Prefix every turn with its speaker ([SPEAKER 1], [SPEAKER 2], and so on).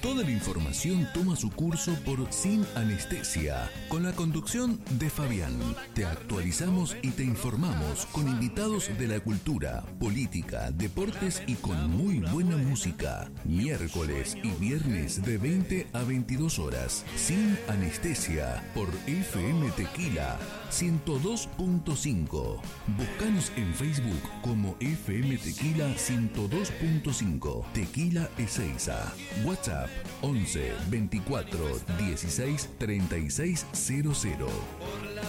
[SPEAKER 1] Toda la información toma su curso por Sin Anestesia, con la conducción de Fabián. Te actualizamos y te informamos con invitados de la cultura, política, deportes y con muy buena música. Miércoles y viernes de 20 a 22 horas. Sin Anestesia por FM Tequila 102.5. Búscanos en Facebook como FM Tequila 102.5. Tequila Ezeiza. WhatsApp 11 24 16 36 00.